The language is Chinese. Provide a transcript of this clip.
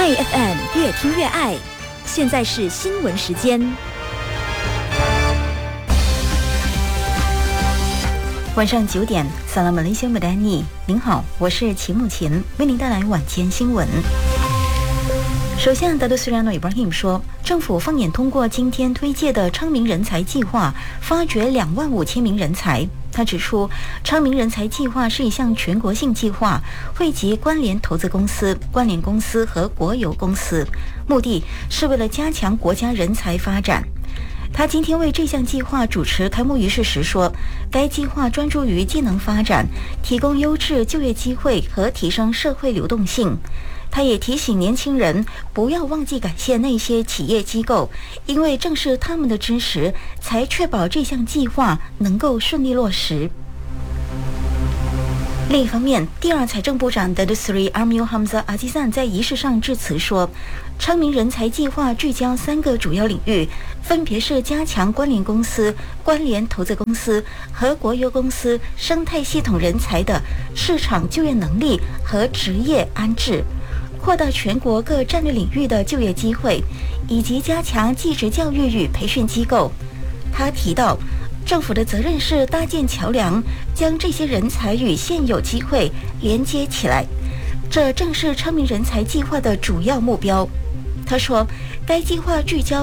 IFM 越听越爱，现在是新闻时间。 晚上9点，萨拉马雷西亚穆丹尼，您好，我是齐木琴，为您带来晚间新闻。首相达多斯拉诺伊布拉希姆说，政府放眼通过今天推介的昌明人才计划，发掘25000名人才。他指出，昌明人才计划是一项全国性计划，汇集关联投资公司、关联公司和国有公司，目的是为了加强国家人才发展。他今天为这项计划主持开幕仪式时说，该计划专注于技能发展，提供优质就业机会和提升社会流动性。他也提醒年轻人不要忘记感谢那些企业机构，因为正是他们的支持，才确保这项计划能够顺利落实。另一方面，第二财政部长 Datuk Seri Amil Hamzah Azizan 在仪式上致辞说，昌明人才计划聚焦3个主要领域，分别是加强关联公司、关联投资公司和国有公司生态系统人才的市场就业能力和职业安置，扩大全国各战略领域的就业机会，以及加强技职教育与培训机构。他提到，政府的责任是搭建桥梁，将这些人才与现有机会连接起来，这正是昌明人才计划的主要目标。他说，该计划聚焦